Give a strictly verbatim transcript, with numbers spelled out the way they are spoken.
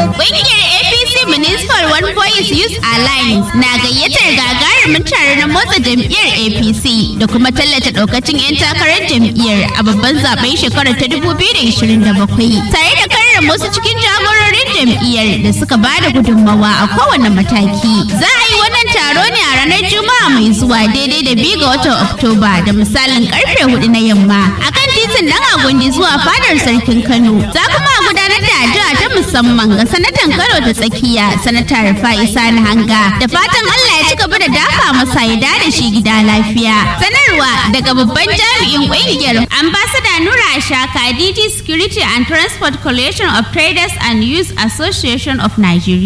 Ƙungiyar A P C Municipal One Voice Youth Alliance na gayyatar gagarumin tare na motsa jam'iyyar A P C da kuma tallata ɗaukacin 'yan takarar jam'iyyar a babban zaben shekarar ta dubu biyu da ashirin da bakwai tare da karrama wasu cikin jagororin jam'iyyar da suka ba da gudunmawa a kowane mataki. Za a yi wannan taro ne a ranar Juma'a mai zuwa daidai da biyu ga watan Oktoba da misalin karfe hudu na yamma akan titin Dan Agundi zuwa fadar sarkin Kano. Za kuma gudanar da addu'a ta musamman ga sanatan Kano ta tsakiya, sanata Rufai Sani Hanga. Da fatan Allah ya ci gaba da dafa masa ya da shi gida lafiya. Sanarwa daga babban jami'in ƙungiyar Ambassador Nura Ashaka, D G Security and Transport Coalition of Traders and Youth Association of Nigeria.